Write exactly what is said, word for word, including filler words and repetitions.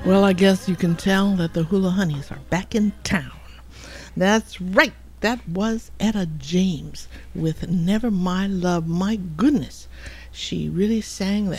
Well, I guess you can tell that the Hula Honeys are back in town. That's right. That was Etta James with Never My Love. My goodness, she really sang the